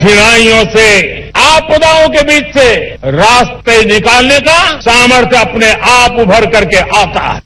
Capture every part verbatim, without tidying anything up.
कठिनाइयों से, आपदाओं के बीच से रास्ते निकालने का सामर्थ्य अपने आप उभर करके आता है.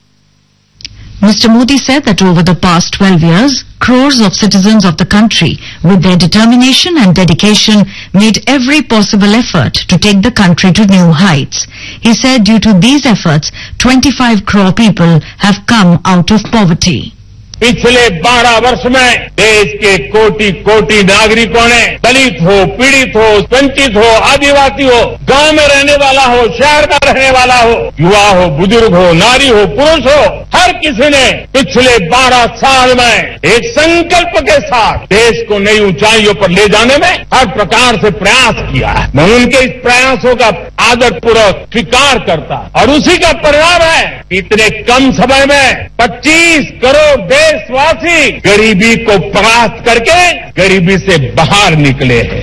Mister Modi said that over the past twelve years, crores of citizens of the country, with their determination and dedication, made every possible effort to take the country to new heights. He said due to these efforts, twenty-five crore people have come out of poverty. पिछले बारह वर्ष में देश के कोटि कोटि नागरिकों ने, दलित हो, पीड़ित हो, वंचित हो, आदिवासी हो, गांव में रहने वाला हो, शहर में रहने वाला हो, युवा हो, बुजुर्ग हो, नारी हो, पुरुष हो, हर किसी ने पिछले बारह साल में एक संकल्प के साथ देश को नई ऊंचाइयों पर ले जाने में हर प्रकार से प्रयास किया है. मैं उनके इस प्रयासों का आदरपूर्वक स्वीकार करता और उसी का परिणाम है इतने कम समय में पच्चीस करोड़ देशवासी गरीबी को परास्त करके गरीबी से बाहर निकले हैं.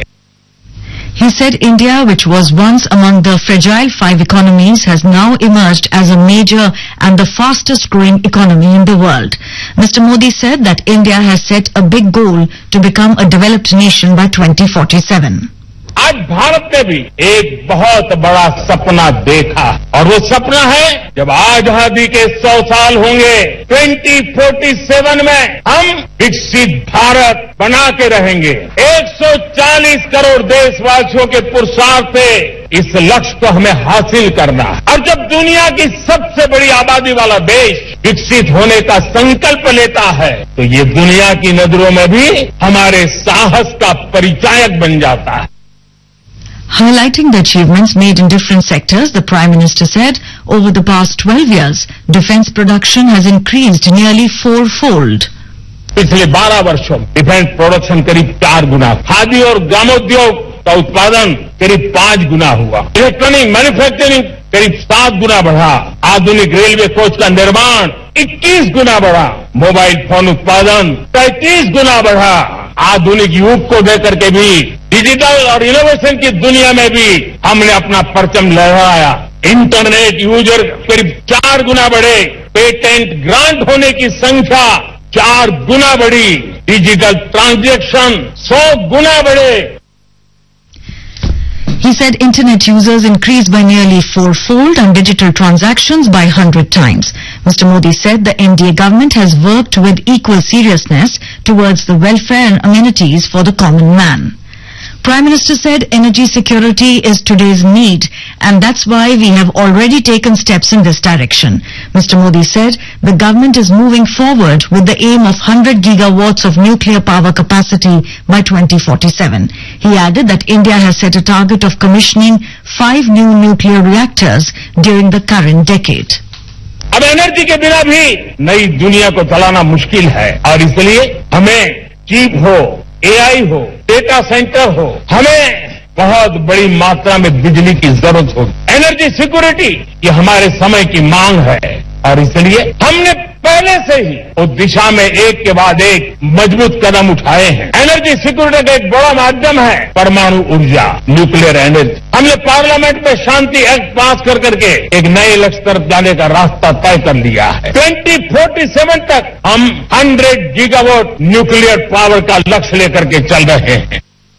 He said India, which was once among the fragile five economies, has now emerged as a major and the fastest growing economy in the world. Mister Modi said that India has set a big goal to become a developed nation by twenty forty-seven. आज भारत ने भी एक बहुत बड़ा सपना देखा और वो सपना है जब आजादी के सौ साल होंगे ट्वेंटी फोर्टी सेवन में हम विकसित भारत बना के रहेंगे. एक सौ चालीस करोड़ देशवासियों के पुरुषार्थ से इस लक्ष्य को हमें हासिल करना है. और जब दुनिया की सबसे बड़ी आबादी वाला देश विकसित होने का संकल्प लेता है तो ये दुनिया की नजरों में भी हमारे साहस का परिचायक बन जाता है. Highlighting the achievements made in different sectors, the Prime Minister said, over the past twelve years, defence production has increased nearly fourfold. पिछले बारह वर्षों में डिफेंस प्रोडक्शन करीब चार गुना, खादी और ग्रामोद्योग का उत्पादन करीब पांच गुना हुआ, इलेक्ट्रॉनिक मैन्युफैक्चरिंग करीब सात गुना बढ़ा, आधुनिक रेलवे कोच का निर्माण इक्कीस गुना बढ़ा, मोबाइल फोन उत्पादन पैंतीस गुना बढ़ा. आधुनिक युग को देकर के भी डिजिटल और इनोवेशन की दुनिया में भी हमने अपना परचम लहराया. इंटरनेट यूजर करीब चार गुना बढ़े, पेटेंट ग्रांट होने की संख्या चार गुना बढ़ी, डिजिटल ट्रांजैक्शन सौ गुना बढ़े. He said internet users increased by nearly fourfold and digital transactions by one hundred times. Mister Modi said the N D A government has worked with equal seriousness towards the welfare and amenities for the common man. Prime Minister said energy security is today's need and that's why we have already taken steps in this direction. Mister Modi said the government is moving forward with the aim of one hundred gigawatts of nuclear power capacity by twenty forty-seven. He added that India has set a target of commissioning five new nuclear reactors during the current decade. अब energy के बिना भी नई दुनिया को चलाना मुश्किल है और इसलिए हमें चीप हो, एआई हो, डेटा सेंटर हो, हमें बहुत बड़ी मात्रा में बिजली की जरूरत होगी. एनर्जी सिक्योरिटी ये हमारे समय की मांग है और इसलिए हमने पहले से ही उस दिशा में एक के बाद एक मजबूत कदम उठाए हैं. एनर्जी सिक्योरिटी का एक बड़ा माध्यम है परमाणु ऊर्जा, न्यूक्लियर एनर्जी. हमने पार्लियामेंट में शांति एक्ट पास कर करके एक नए लक्ष्य तरफ जाने का रास्ता तय कर लिया है. ट्वेंटी फोर्टी सेवन तक हम हंड्रेड गीगावाट न्यूक्लियर पावर का लक्ष्य लेकर के चल रहे हैं.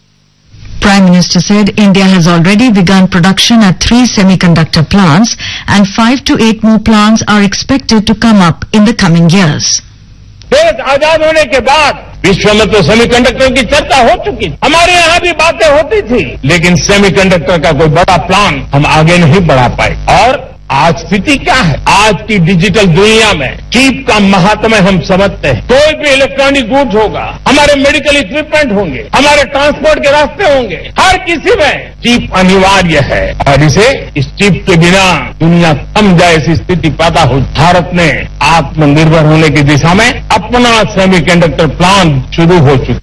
Prime Minister said India has already begun production at three semiconductor plants and five to eight more plants are expected to come up in the coming years. देश आजाद होने के बाद विश्व में तो सेमीकंडक्टर की चर्चा हो चुकी, हमारे यहाँ भी बातें होती थी, लेकिन सेमीकंडक्टर का कोई बड़ा प्लान हम आगे नहीं बढ़ा पाए. और आज स्थिति क्या है? आज की डिजिटल दुनिया में चिप का महात्म्य हम समझते हैं. कोई भी इलेक्ट्रॉनिक गुड्स होगा, हमारे मेडिकल इक्विपमेंट होंगे, हमारे ट्रांसपोर्ट के रास्ते होंगे, हर किसी में चिप अनिवार्य है और इसे इस चिप के बिना दुनिया थम जाए ऐसी स्थिति पैदा हो. भारत ने आत्मनिर्भर होने की दिशा में अपना सेमीकंडक्टर प्लान शुरू हो चुका.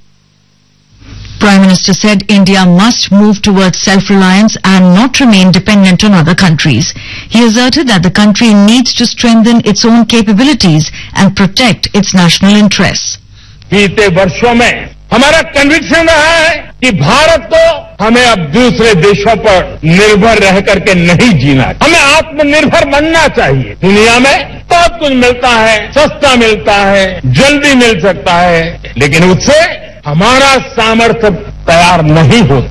Prime Minister said India must move towards self-reliance and not remain dependent on other countries. He asserted that the country needs to strengthen its own capabilities and protect its national interests. बीते वर्षों में हमारा conviction रहा है कि भारत को हमें अब दूसरे देशों पर निर्भर रह करके नहीं जीना, हमें आत्मनिर्भर बनना चाहिए. दुनिया में बहुत कुछ मिलता है, सस्ता मिलता है, जल्दी मिल सकता है, लेकिन उससे हमारा सामर्थ्य तैयार नहीं होते।